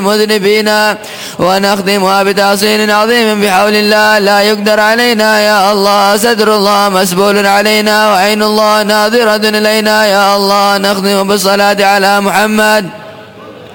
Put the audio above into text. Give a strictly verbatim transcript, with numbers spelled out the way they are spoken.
مذنبين، ونختمها بتحصين عظيم بحول الله لا يقدر علينا يا الله. ستر الله مسبول علينا، وعين الله ناظرة إلينا يا الله. نختم بالصلاة على محمد.